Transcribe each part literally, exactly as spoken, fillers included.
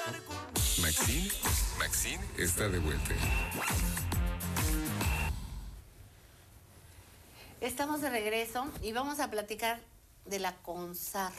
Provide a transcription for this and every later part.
Maxine, Maxine está de vuelta. Estamos de regreso y vamos a platicar de la CONSAR,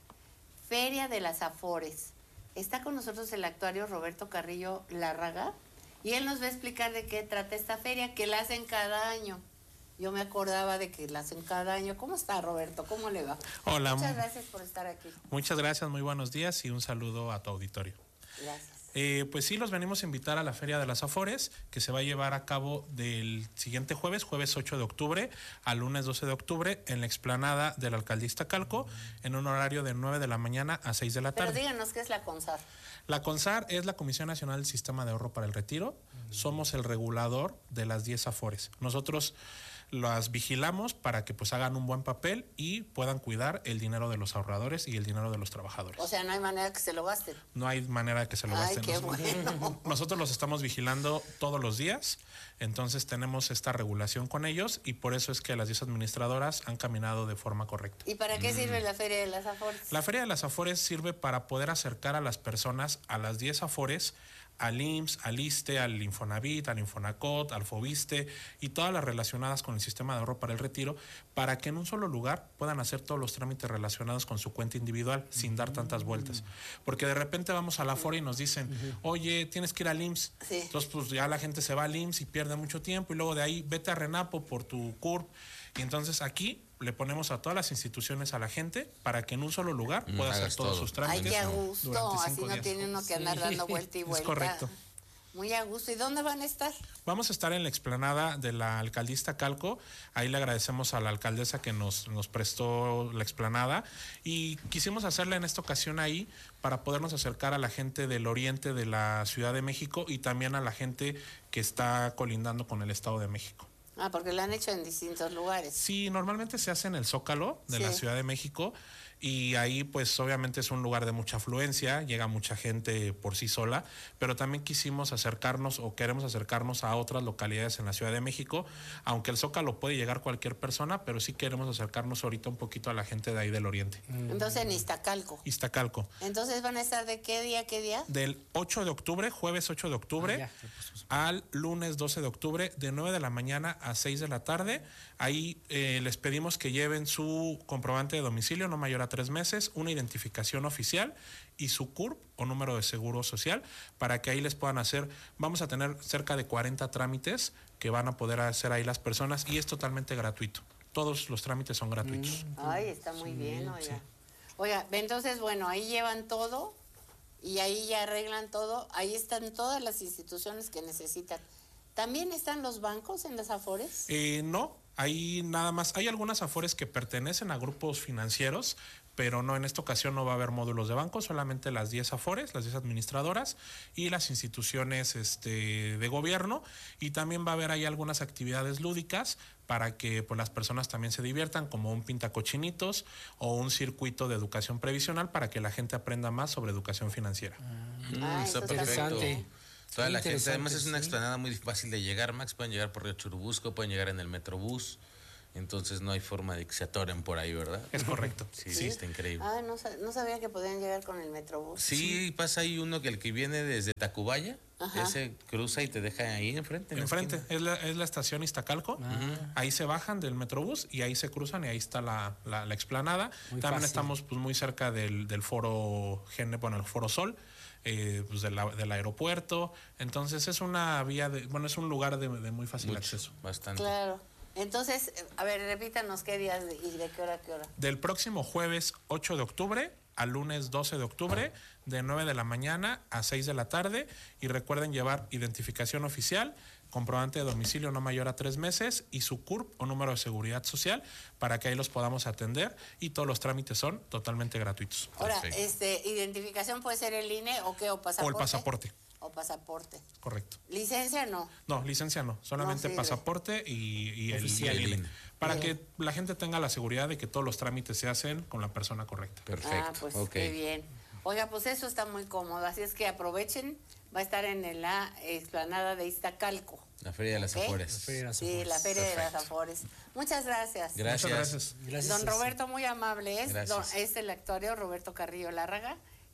Feria de las Afores. Está con nosotros el actuario Roberto Carrillo Lárraga y él nos va a explicar de qué trata esta feria, que la hacen cada año. Yo me acordaba de que la hacen cada año. ¿Cómo está, Roberto? ¿Cómo le va? Hola. Muchas gracias por estar aquí. Muchas gracias, muy buenos días y un saludo a tu auditorio. Gracias. Eh, pues sí, los venimos a invitar a la Feria de las Afores, que se va a llevar a cabo del siguiente jueves, jueves ocho de octubre, al lunes doce de octubre, en la explanada de la Alcaldía Iztacalco, en un horario de nueve de la mañana a seis de la tarde. Pero díganos qué es la CONSAR. La CONSAR es la Comisión Nacional del Sistema de Ahorro para el Retiro. Somos el regulador de las diez Afores. Nosotros las vigilamos para que pues hagan un buen papel y puedan cuidar el dinero de los ahorradores y el dinero de los trabajadores. O sea, no hay manera que se lo gasten. No hay manera de que se lo gasten. Ay, qué bueno. Nosotros los estamos vigilando todos los días, entonces tenemos esta regulación con ellos y por eso es que las diez administradoras han caminado de forma correcta. ¿Y para qué sirve la Feria de las Afores? La Feria de las Afores sirve para poder acercar a las personas a las diez Afores, al I M S S, al ISSSTE, al Infonavit, al Infonacot, al Fobiste y todas las relacionadas con el sistema de ahorro para el retiro, para que en un solo lugar puedan hacer todos los trámites relacionados con su cuenta individual sin dar tantas vueltas. Porque de repente vamos a la Afore y nos dicen, oye, tienes que ir al I M S S. Sí. Entonces pues ya la gente se va al I M S S y pierde mucho tiempo y luego de ahí vete a Renapo por tu C U R P. Y entonces aquí le ponemos a todas las instituciones a la gente para que en un solo lugar pueda mm, hacer todos todo. sus trámites. Ay, qué a gusto, así no días. Tiene uno que sí. andar dando vuelta y vuelta. Es correcto. Muy a gusto. ¿Y dónde van a estar? Vamos a estar en la explanada de la Alcaldía Iztacalco. Ahí le agradecemos a la alcaldesa que nos, nos prestó la explanada y quisimos hacerla en esta ocasión ahí para podernos acercar a la gente del oriente de la Ciudad de México y también a la gente que está colindando con el Estado de México. Ah, porque lo han hecho en distintos lugares. Sí, normalmente se hace en el Zócalo de sí. la Ciudad de México y ahí pues obviamente es un lugar de mucha afluencia, llega mucha gente por sí sola, pero también quisimos acercarnos o queremos acercarnos a otras localidades en la Ciudad de México, aunque el Zócalo puede llegar cualquier persona, pero sí queremos acercarnos ahorita un poquito a la gente de ahí del oriente. Entonces en Iztacalco. Iztacalco. Entonces van a estar de qué día, qué día? Del ocho de octubre, jueves ocho de octubre, ah, al lunes doce de octubre, de nueve de la mañana a seis de la tarde. Ahí eh, les pedimos que lleven su comprobante de domicilio no mayor a tres meses, una identificación oficial y su C U R P o número de seguro social para que ahí les puedan hacer. Vamos a tener cerca de cuarenta trámites que van a poder hacer ahí las personas y es totalmente gratuito. Todos los trámites son gratuitos. Ay, está muy sí, bien, oiga. Sí. Oiga, entonces, bueno, ahí llevan todo y ahí ya arreglan todo. Ahí están todas las instituciones que necesitan. ¿También están los bancos en las Afores? Eh, no, hay nada más. Hay algunas Afores que pertenecen a grupos financieros, pero no, en esta ocasión no va a haber módulos de banco, solamente las diez Afores, las diez administradoras y las instituciones este, de gobierno. Y también va a haber ahí algunas actividades lúdicas para que pues, las personas también se diviertan, como un pintacochinitos o un circuito de educación previsional para que la gente aprenda más sobre educación financiera. Ah, está perfecto. Toda la gente, además es una explanada muy fácil de llegar, Max, pueden llegar por Río Churubusco, pueden llegar en el Metrobús, entonces no hay forma de que se atoren por ahí, ¿verdad? Es correcto. Sí, sí, está increíble. Ah, no, no sabía que podían llegar con el Metrobús. Sí, sí, pasa ahí uno que el que viene desde Tacubaya, ajá, ese cruza y te deja ahí enfrente. En enfrente, es la, es la estación Iztacalco, ah. Ahí se bajan del Metrobús y ahí se cruzan y ahí está la, la, la explanada. Muy También fácil. Estamos pues muy cerca del, del foro Gene, bueno, el Foro Sol. Eh, pues de la, del aeropuerto, entonces es una vía de, bueno, es un lugar de, de muy fácil Mucho, acceso. Bastante. Claro. Entonces, a ver, repítanos qué días y de qué hora a qué hora. Del próximo jueves ocho de octubre al lunes doce de octubre, de nueve de la mañana a seis de la tarde, y recuerden llevar identificación oficial, comprobante de domicilio no mayor a tres meses y su C U R P o número de seguridad social para que ahí los podamos atender y todos los trámites son totalmente gratuitos. Ahora, este, ¿identificación puede ser el I N E o qué? ¿O pasaporte? O el pasaporte. O pasaporte. Correcto. ¿Licencia no? No, licencia no, solamente no pasaporte y, y el, y el I N E. Para bien. Que la gente tenga la seguridad de que todos los trámites se hacen con la persona correcta. Perfecto. Ah, pues okay. Qué bien. Oiga, pues eso está muy cómodo, así es que aprovechen. Va a estar en la explanada de Iztacalco. La Feria de las ¿Okay? Afores. La Feria de las Afores. Sí, la Feria Perfecto. de las Afores. Muchas gracias. Gracias. Muchas gracias. Don Roberto, muy amable. Es, don, es el actuario Roberto Carrillo Lárraga,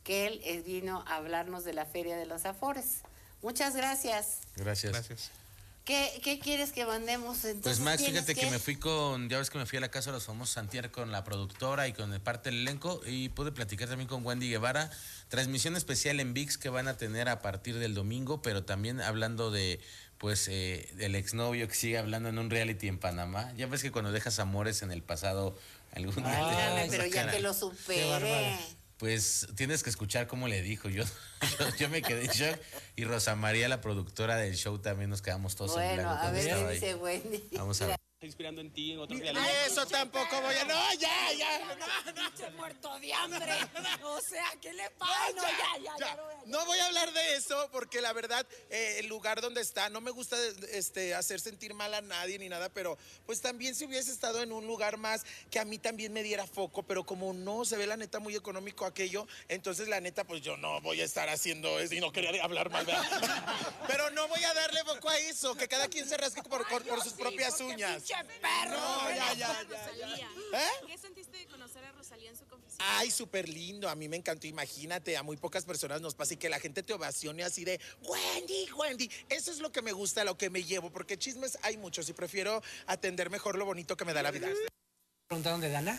que él eh, vino a hablarnos de la Feria de los Afores. Muchas gracias. Gracias. Gracias. ¿Qué, qué quieres que mandemos entonces? Pues Max, fíjate que... que me fui con, ya ves que me fui a la casa de los famosos antier con la productora y con el parte del elenco y pude platicar también con Wendy Guevara. Transmisión especial en V I X que van a tener a partir del domingo, pero también hablando de, pues, eh, del exnovio que sigue hablando en un reality en Panamá. Ya ves que cuando dejas amores en el pasado, algún día te Ay, dan pero esa ya cara. que lo supere. Pues tienes que escuchar cómo le dijo. Yo, yo, yo me quedé en shock. Y Rosa María, la productora del show, también nos quedamos todos en Bueno, blanco a cuando ver estaba qué ahí. dice Wendy. Vamos a ver. Inspirando en ti, en otros Ni realities. eso tampoco voy a... No, ya, ya. No, no. Pinche muerto de hambre. O sea, ¿qué le pasa? No, ya, ya, ya. No, no voy a hablar de eso porque la verdad, eh, el lugar donde está, no me gusta este, hacer sentir mal a nadie ni nada, pero pues también si hubiese estado en un lugar más que a mí también me diera foco, pero como no se ve la neta muy económico aquello, entonces la neta pues yo no voy a estar haciendo eso y no quería hablar mal, ¿verdad? Pero no voy a darle foco a eso, que cada quien se rasque por, por, por sus propias uñas. Pinche perro. No, ya, ya, ya, Rosalía. ya. ¿Eh? ¿Qué sentiste de conocer a Rosalía en su confesión? Ay, súper lindo, a mí me encantó, imagínate, a muy pocas personas nos pasa y que la gente te ovacione así de Wendy, Wendy, eso es lo que me gusta, lo que me llevo, porque chismes hay muchos y prefiero atender mejor lo bonito que me da la vida. ¿Preguntaron de Dana?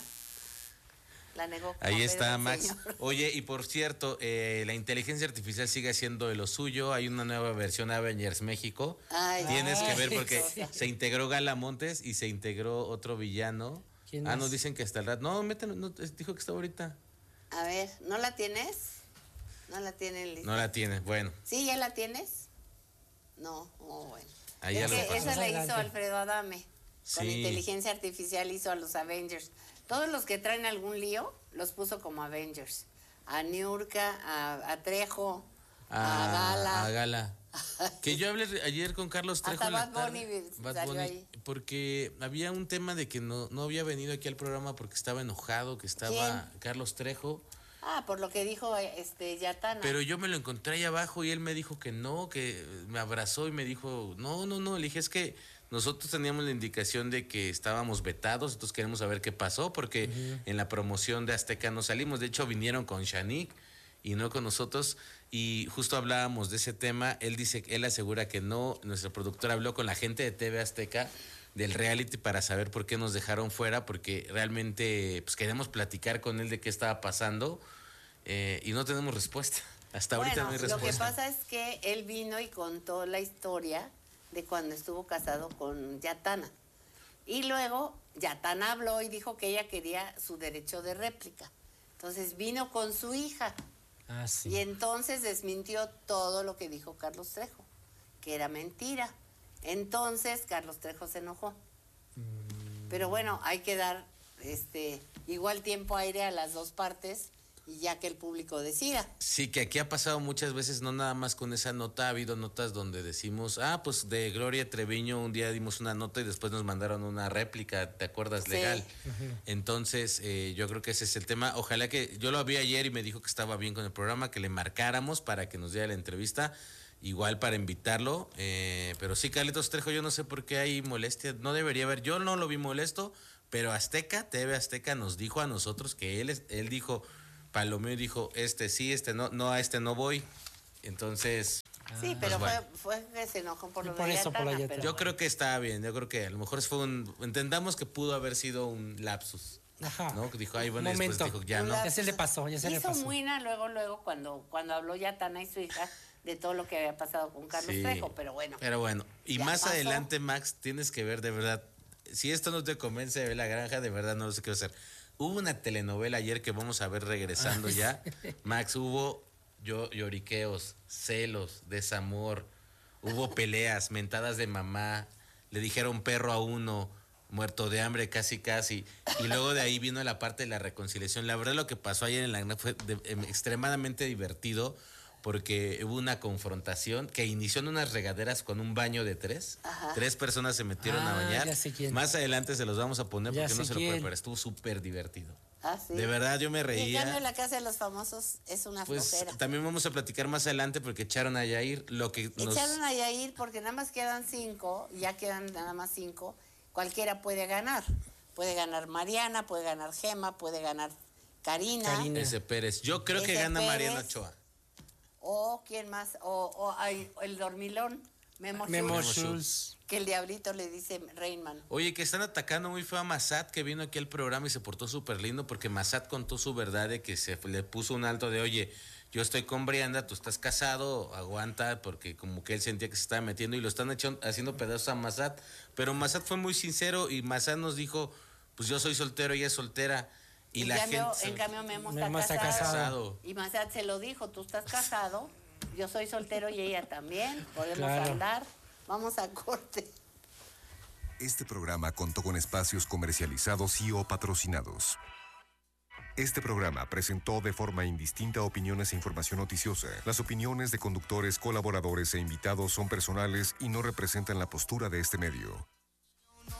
La negó. como Ahí Pedro está el Max. Señor. Oye, y por cierto, eh, la inteligencia artificial sigue haciendo de lo suyo. Hay una nueva versión Avengers México. Ay, Tienes que ver ay, porque cosa. se integró Gala Montes y se integró otro villano. ¿Quién Ah, es? nos dicen que hasta el rato. No, mételo, no, dijo que está ahorita. A ver, ¿no la tienes? No la tienen lista. No la tiene. Bueno, ¿Sí, ya la tienes? No, oh, bueno. ahí Es ya lo que pasó. esa la Adelante. hizo Alfredo Adame. Con Sí. inteligencia artificial hizo a los Avengers. Todos los que traen algún lío los puso como Avengers. A Niurka, a, a Trejo, a, Gala. A Gala. Que yo hablé ayer con Carlos Trejo Hasta en la Bad tarde. Bunny Bad salió Bunny, ahí. porque había un tema de que no, no había venido aquí al programa porque estaba enojado, que estaba Carlos Trejo. Ah, por lo que dijo este Yatana. Pero yo me lo encontré ahí abajo y él me dijo que no, que me abrazó y me dijo, no, no, no. Le dije, es que nosotros teníamos la indicación de que estábamos vetados, entonces queremos saber qué pasó, porque uh-huh. en la promoción de Azteca no salimos. De hecho, vinieron con Shanique y no con nosotros. Y justo hablábamos de ese tema. Él dice, él asegura que no. Nuestra productora habló con la gente de T V Azteca del reality para saber por qué nos dejaron fuera, porque realmente pues queremos platicar con él de qué estaba pasando eh, y no tenemos respuesta. Hasta bueno, ahorita no hay respuesta. Lo que pasa es que él vino y contó la historia de cuando estuvo casado con Yatana. Y luego Yatana habló y dijo que ella quería su derecho de réplica. Entonces vino con su hija. Ah, sí. Y entonces desmintió todo lo que dijo Carlos Trejo, que era mentira. Entonces Carlos Trejo se enojó. Mm. Pero bueno, hay que dar este igual tiempo aire a las dos partes y ya que el público decida. Sí, que aquí ha pasado muchas veces, no nada más con esa nota, ha habido notas donde decimos, ah, pues de Gloria Treviño un día dimos una nota y después nos mandaron una réplica, ¿te acuerdas? Sí. Legal. Uh-huh. Entonces, eh, yo creo que ese es el tema. Ojalá que, yo lo vi ayer y me dijo que estaba bien con el programa, que le marcáramos para que nos diera la entrevista, igual para invitarlo. Eh, pero sí, Carlitos Trejo, yo no sé por qué hay molestia, no debería haber, yo no lo vi molesto, pero Azteca, T V Azteca nos dijo a nosotros que él, él dijo... Palomeo dijo, este sí, este no, no, a este no voy. Entonces... Sí, pero pues bueno. fue, fue que se enojó por lo por de eso, Yatana, por la pero Yatana. Yo bueno. creo que está bien, yo creo que a lo mejor fue un... Entendamos que pudo haber sido un lapsus. Ajá. ¿No? Que dijo, ay, bueno, Un y después momento. dijo, ya Un no. lapsus. Ya se le pasó, ya se le Hizo pasó. muina luego, luego, cuando, cuando habló Yatana y su hija de todo lo que había pasado con Carlos Sí. Trejo, pero bueno. Pero bueno, y Ya más pasó. adelante, Max, tienes que ver de verdad, si esto no te convence de ver La Granja, de verdad no lo sé qué hacer. Hubo una telenovela ayer que vamos a ver regresando ya. Max, hubo yo, lloriqueos, celos, desamor, hubo peleas, mentadas de mamá, le dijeron perro a uno, muerto de hambre casi casi, y luego de ahí vino la parte de la reconciliación. La verdad lo que pasó ayer en La Granja fue de, eh, extremadamente divertido, porque hubo una confrontación que inició en unas regaderas con un baño de tres. Ajá. Tres personas se metieron Ah, a bañar. ya sé quién. Más adelante se los vamos a poner Ya porque no sé se lo puede quién. pero estuvo súper divertido. Ah, sí. De verdad, yo me Y en cambio, reía. la casa de los famosos es una Pues flojera. también vamos a platicar más adelante porque echaron a Yair. Lo que nos... Echaron a Yair porque nada más quedan cinco, ya quedan nada más cinco, cualquiera puede ganar. Puede ganar Mariana, puede ganar Gema, puede ganar Karina. Karina. Ese Pérez. Yo creo que Ese gana Pérez. Mariana Ochoa. O quién más, o, o ay, el dormilón, Memo, Memo Schultz, Schultz. que el diablito le dice Rainman. Oye, que están atacando muy feo a Massad, que vino aquí al programa y se portó súper lindo, porque Massad contó su verdad de que se le puso un alto de, oye, yo estoy con Brianda, tú estás casado, aguanta, porque como que él sentía que se estaba metiendo y lo están hecho- haciendo pedazos a Massad. Pero Massad fue muy sincero y Massad nos dijo, pues yo soy soltero, ella es soltera. Y en, la cambio, gente... en cambio, Memo, Memo está, está casado. casado. Y Massad se lo dijo, tú estás casado, yo soy soltero y ella también, podemos Claro. andar, vamos a corte. Este programa contó con espacios comercializados y o patrocinados. Este programa presentó de forma indistinta opiniones e información noticiosa. Las opiniones de conductores, colaboradores e invitados son personales y no representan la postura de este medio.